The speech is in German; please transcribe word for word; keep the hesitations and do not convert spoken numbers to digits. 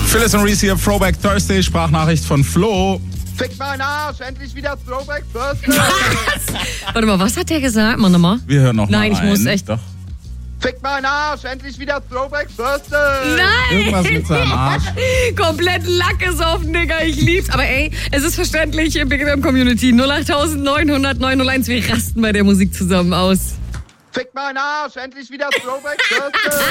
Phyllis und Reese hier, Throwback Thursday, Sprachnachricht von Flo. Fick meinen Arsch, endlich wieder Throwback Thursday. Was? Warte mal, was hat der gesagt? Mal nochmal. Wir hören noch Nein, mal ich muss ein. echt... Doch. Fick meinen Arsch, endlich wieder Throwback Thursday. Nein! Irgendwas mit seinem Arsch. Komplett Lack ist offen, Digga. Ich lieb's. Aber ey, es ist verständlich im Big Bam Community. null acht neun null null neun null eins. Wir rasten bei der Musik zusammen aus. Fick meinen Arsch, endlich wieder Throwback Thursday.